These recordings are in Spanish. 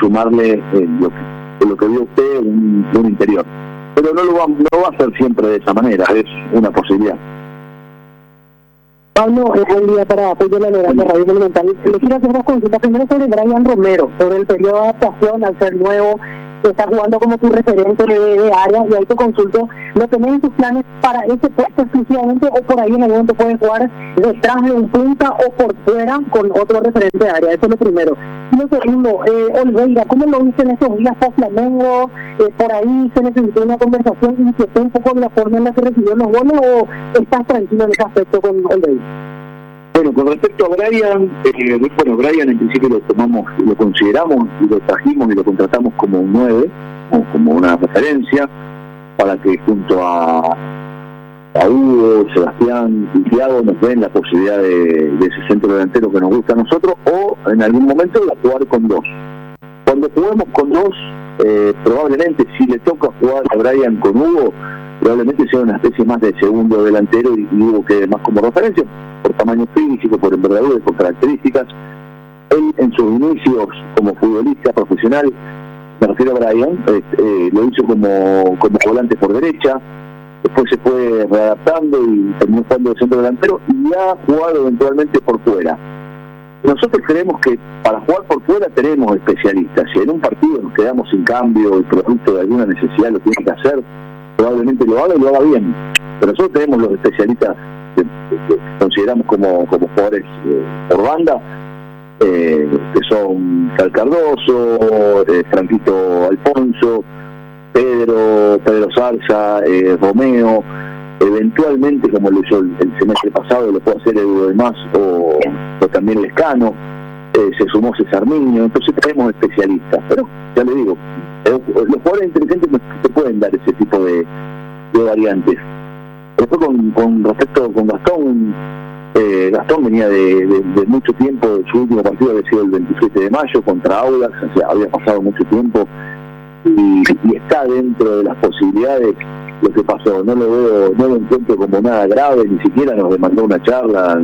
sumarle lo que vio usted un interior. Pero no va a ser siempre de esa manera, es una posibilidad. Pablo, buen día para apoyo de la Radio Monumental. Le quiero hacer una consulta primero sobre Brian Romero, sobre el periodo de adaptación al ser nuevo, que está jugando como tu referente de área, y ahí te consulto, ¿lo tenés en tus planes para ese puesto exclusivamente o por ahí en algún momento puedes jugar detrás de un punta o por fuera con otro referente de área? Eso es lo primero. Y lo segundo, Oliveira, ¿cómo lo viste en estos días post Flamengo? ¿Por ahí se necesitó una conversación y inquietó un poco de la forma en la que recibió los goles o estás tranquilo en ese aspecto con Oliveira? Bueno, con respecto a Brian, Brian en principio lo consideramos y lo trajimos y lo contratamos como un 9, o como una referencia, para que junto a Hugo, Sebastián y Thiago nos den la posibilidad de ese centro delantero que nos gusta a nosotros, o en algún momento jugar con 2. Cuando juguemos con 2, probablemente si le toca jugar a Brian con Hugo, probablemente sea una especie más de segundo delantero y Hugo quede más como referencia, por tamaño físico, por envergadura y por características. Él en sus inicios como futbolista profesional, me refiero a Brian, lo hizo como volante por derecha, después se fue readaptando y terminó jugando de centro delantero y ha jugado eventualmente por fuera. Nosotros creemos que para jugar por fuera tenemos especialistas. Si en un partido nos quedamos sin cambio y producto de alguna necesidad lo tiene que hacer, probablemente lo haga y lo haga bien. Pero nosotros tenemos los especialistas que consideramos como jugadores por banda, que son Cal Cardoso, Franquito Alfonso, Pedro Zarza, Romeo. Eventualmente, como lo hizo el semestre pasado, lo puede hacer Edu de Más o también Lescano, se sumó César Miño. Entonces tenemos especialistas, pero ya le digo, los jugadores inteligentes te pueden dar ese tipo de variantes. Después con respecto con Gastón, Gastón venía de mucho tiempo, su último partido había sido el 27 de mayo contra Audax, o sea, había pasado mucho tiempo y está dentro de las posibilidades. Lo que pasó, no lo encuentro como nada grave, ni siquiera nos demandó una charla.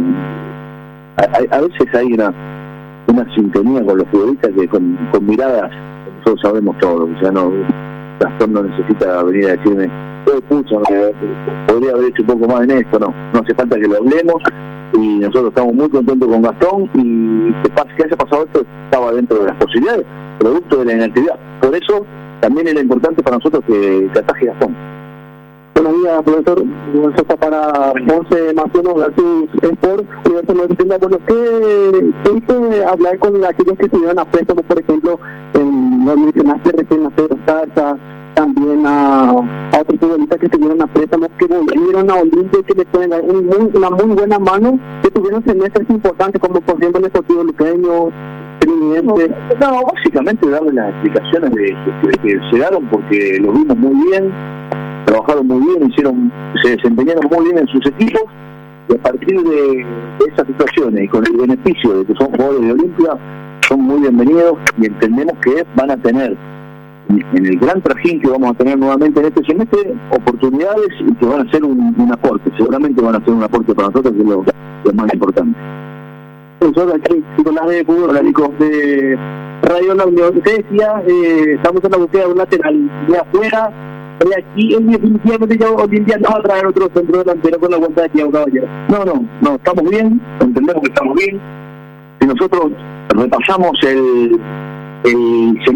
A veces hay una sintonía con los futbolistas que con miradas nosotros sabemos todo. O sea, Gastón no necesita venir a decirme pucha, podría haber hecho un poco más en esto. No hace falta que lo hablemos y nosotros estamos muy contentos con Gastón y que haya pasado esto estaba dentro de las posibilidades, producto de la inactividad. Por eso también era importante para nosotros que ataje Gastón. Buenos días, profesor. Está para 11 más 1 versus Sport. ¿Qué dice hablar con aquellos que estuvieron a préstamo, por ejemplo, lo mencionaste recién a Pedro Zarza, también a otros futbolistas que estuvieron a préstamo, que volvieron a Olimpia y que les pueden dar una muy buena mano, que tuvieron semestres importantes, como por ejemplo el Deportivo Luqueño? No, básicamente darle las explicaciones de que llegaron porque lo vimos muy bien, trabajaron muy bien, se desempeñaron muy bien en sus equipos, y a partir de esas situaciones y con el beneficio de que son jugadores de Olimpia, son muy bienvenidos y entendemos que van a tener en el gran trajín que vamos a tener nuevamente en este semestre oportunidades y que van a ser un aporte, seguramente van a ser un aporte para nosotros, que es lo más importante. Profesor, aquí Nicolás de Fútbol, de Radio La Unión. Usted decía, estamos en la búsqueda de un lateral de afuera, pero aquí definitivamente ya Olimpia no va a traer otro centro delantero con la vuelta de Thiago Caballero. No, estamos bien, entendemos que estamos bien. Si nosotros repasamos el